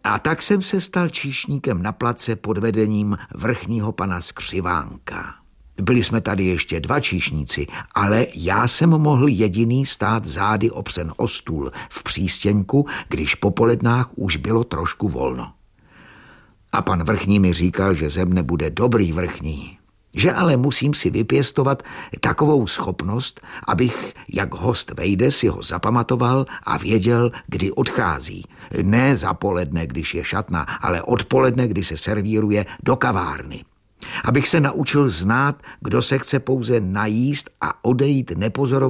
A tak jsem se stal číšníkem na place pod vedením vrchního pana Skřivánka. Byli jsme tady ještě 2 číšníci, ale já jsem mohl jediný stát zády opřen o stůl v přístěnku, když po polednách už bylo trošku volno. A pan vrchní mi říkal, že ze mne bude dobrý vrchní, že ale musím si vypěstovat takovou schopnost, abych, jak host vejde, si ho zapamatoval a věděl, kdy odchází. Ne zapoledne, když je šatna, ale odpoledne, kdy se servíruje do kavárny. Abych se naučil znát, kdo se chce pouze najíst a odejít nepozorovaně